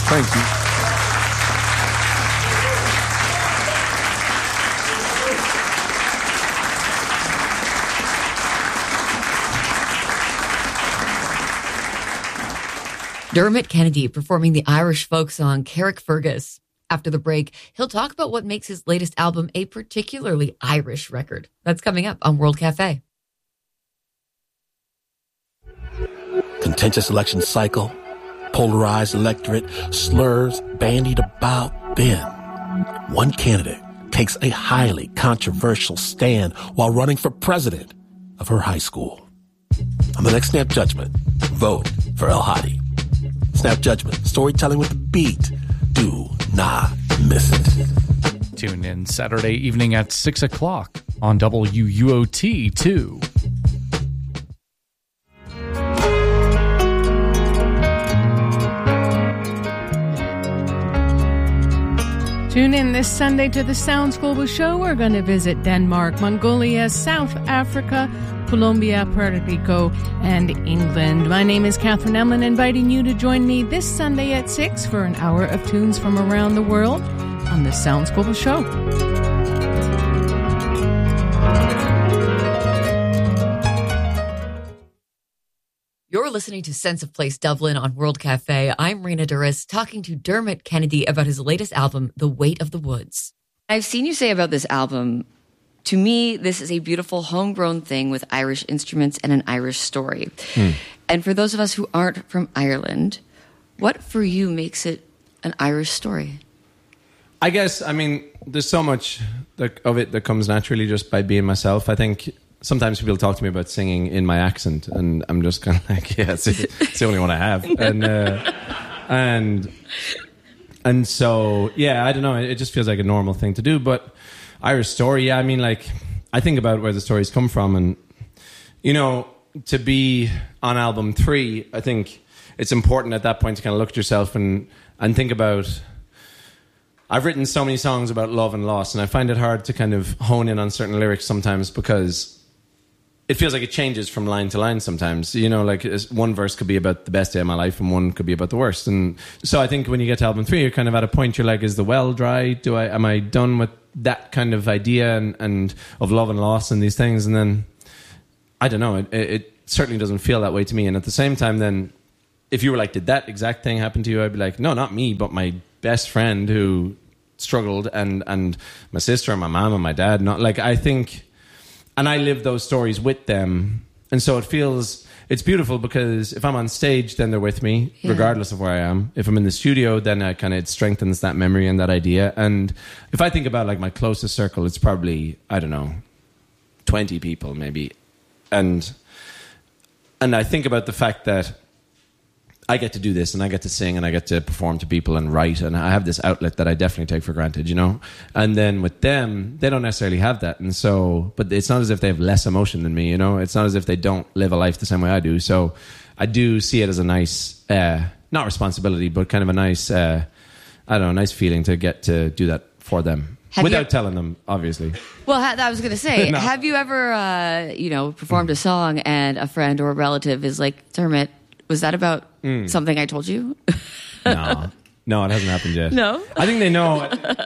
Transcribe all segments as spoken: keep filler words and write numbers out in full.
Thank you. Dermot Kennedy performing the Irish folk song Carrickfergus. After the break, he'll talk about what makes his latest album a particularly Irish record. That's coming up on World Cafe. Contentious election cycle, polarized electorate, slurs bandied about. Then, one candidate takes a highly controversial stand while running for president of her high school. On the next Snap Judgment, vote for El Hadi. Snap Judgment, storytelling with the beat. Do not miss it. Tune in Saturday evening at six o'clock on W U O T two. Tune in this Sunday to the Sounds Global Show. We're going to visit Denmark, Mongolia, South Africa, Colombia, Puerto Rico, and England. My name is Catherine Emlin, inviting you to join me this Sunday at six for an hour of tunes from around the world on the Sounds Global Show. You're listening to Sense of Place Dublin on World Cafe. I'm Rena Duras, talking to Dermot Kennedy about his latest album, The Weight of the Woods. I've seen you say about this album, to me, this is a beautiful homegrown thing with Irish instruments and an Irish story. Hmm. And for those of us who aren't from Ireland, what for you makes it an Irish story? I guess, I mean, there's so much that, of it that comes naturally just by being myself. I think sometimes people talk to me about singing in my accent, and I'm just kind of like, yeah, it's, it's the only one I have. And, uh, and, and so, yeah, I don't know. It just feels like a normal thing to do. But Irish story, yeah, I mean, like, I think about where the stories come from. And, you know, to be on album three, I think it's important at that point to kind of look at yourself and, and think about... I've written so many songs about love and loss, and I find it hard to kind of hone in on certain lyrics sometimes because it feels like it changes from line to line sometimes. You know, like one verse could be about the best day of my life and one could be about the worst. And so I think when you get to album three, you're kind of at a point, you're like, is the well dry? Do I, am I done with that kind of idea and, and of love and loss and these things? And then, I don't know, it, it certainly doesn't feel that way to me. And at the same time, then, if you were like, did that exact thing happen to you? I'd be like, no, not me, but my best friend who struggled, and and my sister and my mom and my dad. Not like, I think, and I live those stories with them, and so it feels, it's beautiful because if I'm on stage, then they're with me, yeah, regardless of where I am. If I'm in the studio, then I kind of, it strengthens that memory and that idea. And if I think about like my closest circle, it's probably, I don't know, twenty people maybe, and and I think about the fact that I get to do this and I get to sing and I get to perform to people and write, and I have this outlet that I definitely take for granted, you know? And then with them, they don't necessarily have that. And so, but it's not as if they have less emotion than me, you know? It's not as if they don't live a life the same way I do. So I do see it as a nice, uh, not responsibility, but kind of a nice, uh, I don't know, nice feeling to get to do that for them. Have Without you, telling them, obviously. Well, I was going to say, no. Have you ever, uh, you know, performed a song and a friend or a relative is like, Dermot, was that about mm. something I told you? no. No, it hasn't happened yet. No? I think they know.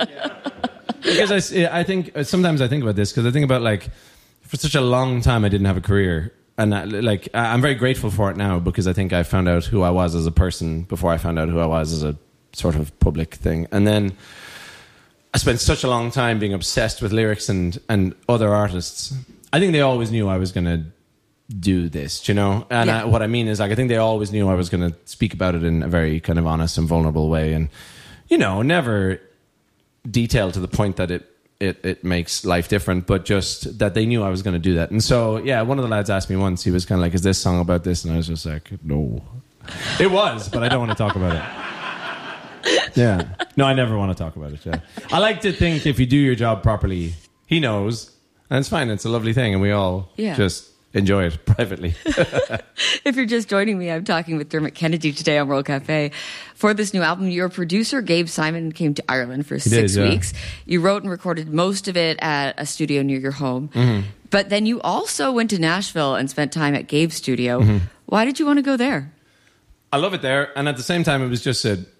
Because I, I think, sometimes I think about this, because I think about, like, for such a long time I didn't have a career. And, I, like, I'm very grateful for it now, because I think I found out who I was as a person before I found out who I was as a sort of public thing. And then I spent such a long time being obsessed with lyrics and, and other artists. I think they always knew I was going to do this, you know? And yeah. I, what I mean is, like, I think they always knew I was going to speak about it in a very kind of honest and vulnerable way. And, you know, never detailed to the point that it, it, it makes life different, but just that they knew I was going to do that. And so, yeah, one of the lads asked me once, he was kind of like, is this song about this? And I was just like, no. It was, but I don't want to talk about it. Yeah. No, I never want to talk about it, yeah. I like to think if you do your job properly, he knows, and it's fine. It's a lovely thing, and we all yeah. just enjoy it privately. If you're just joining me, I'm talking with Dermot Kennedy today on World Cafe. For this new album, your producer, Gabe Simon, came to Ireland for he six did, yeah. weeks. You wrote and recorded most of it at a studio near your home. Mm-hmm. But then you also went to Nashville and spent time at Gabe's studio. Mm-hmm. Why did you want to go there? I love it there. And at the same time, it was just a,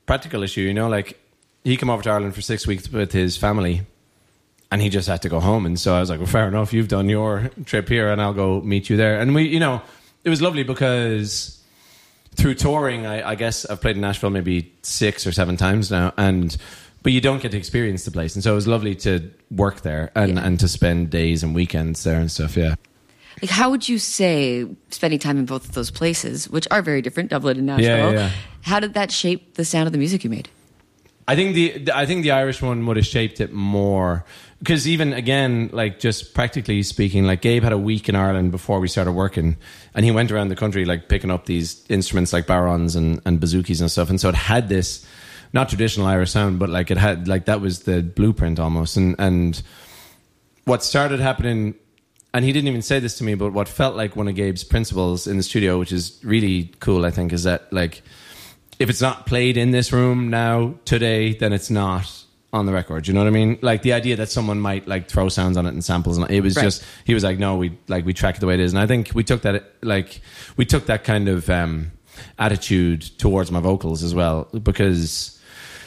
practical issue, you know, like he came over to Ireland for six weeks with his family and he just had to go home. And so I was like, well, fair enough. You've done your trip here and I'll go meet you there. And we, you know, it was lovely because through touring, I, I guess I've played in Nashville maybe six or seven times now. And, but you don't get to experience the place. And so it was lovely to work there and, yeah. and to spend days and weekends there and stuff. Yeah. Like, how would you say spending time in both of those places, which are very different, Dublin and Nashville, yeah, yeah, yeah. how did that shape the sound of the music you made? I think the I think the Irish one would have shaped it more because even again, like just practically speaking, like Gabe had a week in Ireland before we started working, and he went around the country like picking up these instruments like barons and, and bazookas and stuff, and so it had this not traditional Irish sound, but like it had like that was the blueprint almost, and and what started happening. And he didn't even say this to me, but what felt like one of Gabe's principles in the studio, which is really cool, I think, is that like if it's not played in this room now today, then it's not on the record. You know what I mean? Like the idea that someone might like throw sounds on it and samples, and it was right. just he was like, no, we like we track it the way it is. And I think we took that like we took that kind of um, attitude towards my vocals as well, because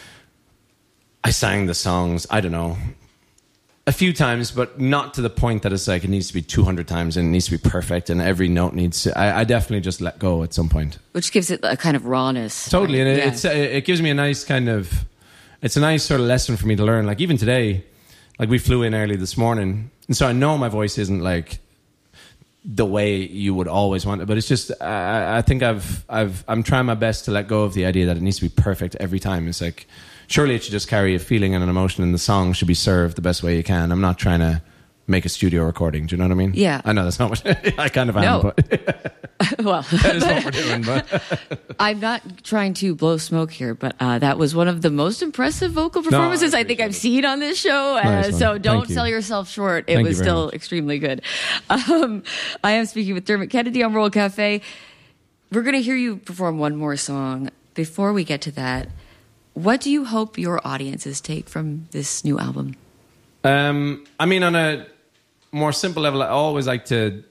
I sang the songs. I don't know. A few times, but not to the point that it's like it needs to be two hundred times and it needs to be perfect and every note needs to... I, I definitely just let go at some point. Which gives it a kind of rawness. Totally. And it, yeah. it's, it gives me a nice kind of... It's a nice sort of lesson for me to learn. Like even today, like we flew in early this morning, and so I know my voice isn't like the way you would always want it, but it's just... I, I think I've, I've, I'm trying my best to let go of the idea that it needs to be perfect every time. It's like... Surely it should just carry a feeling and an emotion, and the song should be served the best way you can. I'm not trying to make a studio recording. Do you know what I mean? Yeah. I know that's not what I kind of am, no. but well, that is what we're doing. But I'm not trying to blow smoke here, but uh, that was one of the most impressive vocal performances no, I, I think I've seen on this show. Uh, nice so don't you. sell yourself short. It Thank was still much. extremely good. Um, I am speaking with Dermot Kennedy on World Cafe. We're going to hear you perform one more song. Before we get to that, what do you hope your audiences take from this new album? Um, I mean, on a more simple level, I always like to.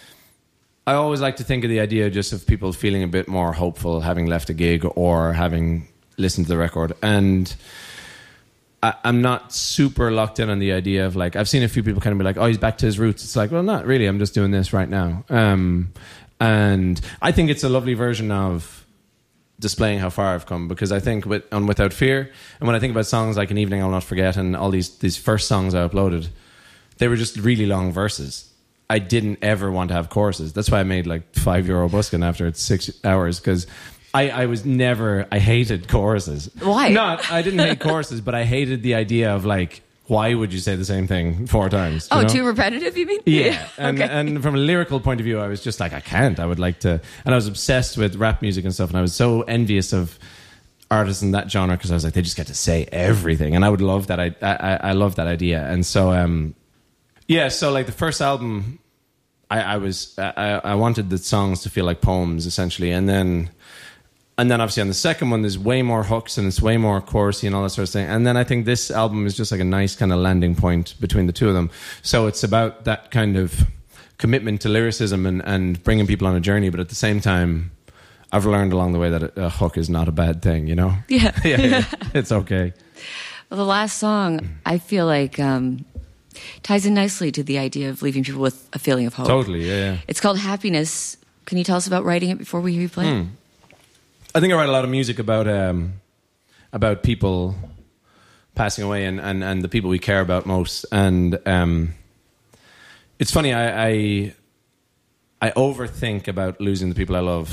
I always like to think of the idea just of people feeling a bit more hopeful, having left a gig or having listened to the record. And I, I'm not super locked in on the idea of like I've seen a few people kind of be like, "Oh, he's back to his roots." It's like, well, not really. I'm just doing this right now. Um, and I think it's a lovely version of displaying how far I've come, because I think with on Without Fear, and when I think about songs like An Evening I'll Not Forget and all these these first songs I uploaded, they were just really long verses. I didn't ever want to have choruses. That's why I made like five euro buskin after it's six hours, because I, I was never I hated choruses. Why? Not I didn't hate choruses, but I hated the idea of like, why would you say the same thing four times? Oh, know? Too repetitive, you mean? Yeah. yeah. And, okay. and from a lyrical point of view, I was just like, I can't. I would like to... And I was obsessed with rap music and stuff, and I was so envious of artists in that genre, because I was like, they just get to say everything. And I would love that. I I, I love that idea. And so, um, yeah, so like the first album, I, I was... I, I wanted the songs to feel like poems, essentially. And then... And then obviously on the second one, there's way more hooks and it's way more chorusy and all that sort of thing. And then I think this album is just like a nice kind of landing point between the two of them. So it's about that kind of commitment to lyricism and, and bringing people on a journey. But at the same time, I've learned along the way that a hook is not a bad thing, you know? Yeah. yeah, yeah. It's okay. Well, the last song, I feel like um, ties in nicely to the idea of leaving people with a feeling of hope. Totally, yeah, yeah. It's called Happiness. Can you tell us about writing it before we hear you play? Mm. I think I write a lot of music about um, about people passing away and, and, and the people we care about most. And um, it's funny, I, I I overthink about losing the people I love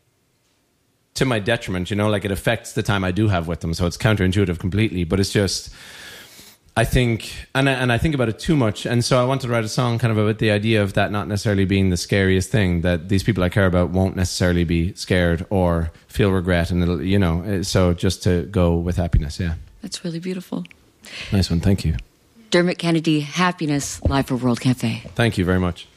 to my detriment. You know, like it affects the time I do have with them. So it's counterintuitive completely. But it's just, I think, and I, and I think about it too much. And so I wanted to write a song kind of about the idea of that not necessarily being the scariest thing, that these people I care about won't necessarily be scared or feel regret. And it'll, you know, so just to go with happiness. Yeah. That's really beautiful. Nice one. Thank you. Dermot Kennedy, Happiness, live for World Cafe. Thank you very much.